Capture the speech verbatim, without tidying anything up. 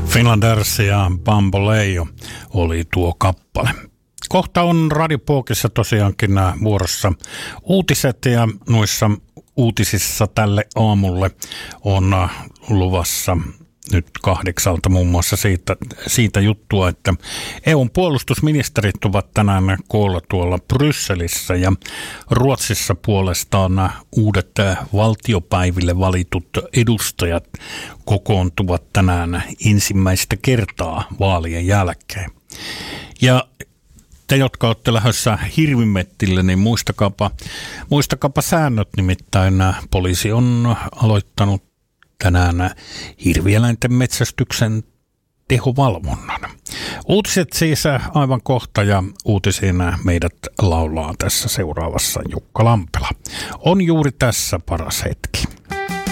Finlanders ja Bamboleo oli tuo kappale. Kohta on Radiopookissa tosiaankin vuorossa uutiset ja noissa uutisissa tälle aamulle on luvassa nyt kahdeksalta muun muassa siitä, siitä juttua, että E U:n puolustusministerit ovat tänään koolla tuolla Brysselissä ja Ruotsissa puolestaan uudet valtiopäiville valitut edustajat kokoontuvat tänään ensimmäistä kertaa vaalien jälkeen. Ja te, jotka olette lähdössä hirvimettille, niin muistakaapa, muistakaapa säännöt, nimittäin poliisi on aloittanut tänään hirvieläinten metsästyksen tehovalvonnan. Uutiset siis aivan kohta ja uutisiin meidät laulaa tässä seuraavassa Jukka Lampela. On juuri tässä paras hetki.